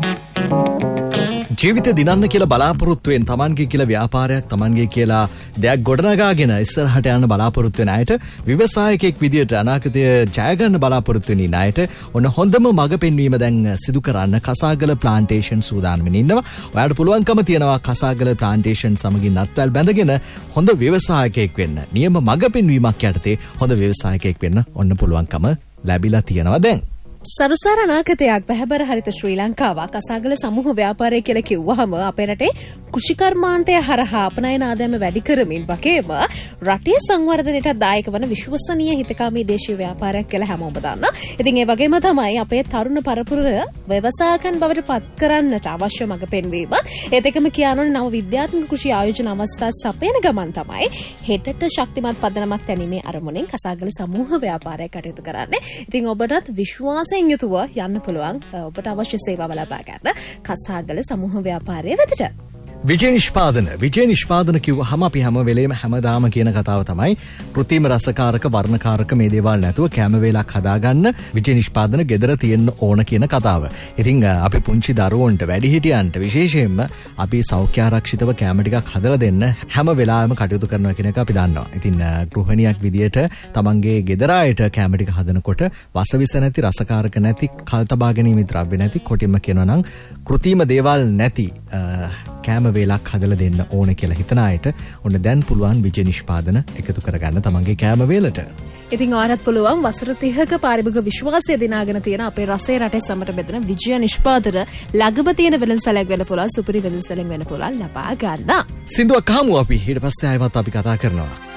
ජීවිත දිනන්න කියලා බලාපොරොත්තුවෙන් තමන්ගේ කියලා ව්‍යාපාරයක් තමන්ගේ කියලා දෙයක් ගොඩනගාගෙන ඉස්සරහට යන්න බලාපොරොත්තු වෙන අයට ව්‍යවසායකයෙක් විදියට අනාගතය ජය ගන්න බලාපොරොත්තු වෙන අයට ඔන්න හොඳම මඟ පෙන්වීම දැන් සිදු කරන්න කසාගල ප්ලාන්ටේෂන් සූදානම්ව ඉන්නවා. ඔයාලට පුළුවන්කම තියෙනවා කසාගල ප්ලාන්ටේෂන් සමගින් අත්වැල් බැඳගෙන හොඳ ව්‍යවසායකයෙක් වෙන්න. නියම මඟ පෙන්වීමක් යටතේ හොඳ ව්‍යවසායකයෙක් වෙන්න ඔන්න පුළුවන්කම ලැබිලා තියෙනවා දැන්. සරුසාර අනාගතයක් පැහැබර හරිත ශ්‍රී ලංකාවක් කසාගල සමූහ ව්‍යාපාරය කියලා කිව්වහම අපේ රටේ කෘෂිකර්මාන්තය හරහා අපනයන ආදායම වැඩි කරමින් වගේම රටේ සංවර්ධනයට දායක වන විශ්වසනීය හිතකාමී දේශීය ව්‍යාපාරයක් කියලා හැමෝම දන්නා. ඉතින් ඒ වගේම තමයි අපේ තරුණ පරපුර ව්‍යවසායකයන් බවට පත් කරන්නට අවශ්‍ය මඟ පෙන්වීම. ඒත් එකම කියනෝනේ නව විද්‍යාත්මක කෘෂි ආයෝජන අවස්ථා සපයන ගමන් තමයි හෙටට ශක්තිමත් පදනමක් තැනීමේ අරමුණෙන් කසාගල සමූහ ව්‍යාපාරය කටයුතු කරන්නේ. ඉතින් ඔබටත් විශ්වාස යුතුව යන්න පුළුවන් ඔබට අවශ්‍ය සේවාව ලබා ගන්න කසාගල සමූහ ව්‍යාපාරයේ වෙතට. විජය නිෂ්පාදන කිව්වහම අපි හැම වෙලේම හැමදාම කියන කතාව තමයි කෘත්‍රිම රසකාරක වර්ණකාරක මේ දේවල් නැතුව කැම වේලක් හදාගන්න විජය නිෂ්පාදන ගෙදර තියෙන්න ඕන කියන කතාව. ඉතින් අපි පුංචි දරුවන්ට වැඩිහිටියන්ට විශේෂයෙන්ම අපි සෞඛ්‍ය ආරක්ෂිතව කැම ටිකක් හදලා දෙන්න හැම වෙලාවෙම කටයුතු කරනවා කියන එක අපි දන්නවා. ඉතින් ගෘහිණියක් විදියට තමන්ගේ ගෙදර අයට කැම ටික හදනකොට වසවිස නැති රසකාරක නැති කල්තබා ගැනීම ද්‍රව්‍ය නැති කොටින්ම කියනවා නම් කෘත්‍රිම දේවල් නැති කෑම වේලක් හදලා දෙන්න ඕන කියලා හිතන අයට ඔන්න දැන් පුළුවන් විජය නිෂ්පාදන එකතු කරගන්න තමන්ගේ කෑම වේලට. ඉතින් ඔයාලට පුළුවන් වසර 30ක පාරිභෝගික විශ්වාසය දිනාගෙන තියෙන අපේ රසයේ රටේ සමට බෙදෙන විජය නිෂ්පාදන ළඟම තියෙන වෙළඳසැලක් වෙන්න පුළුවන් සුපිරි වෙළඳසැලෙන් වෙන්න පුළුවන් ලබා ගන්න. සින්දුවක් අහමු අපි ඊට පස්සේ ආයෙත් අපි කතා කරනවා.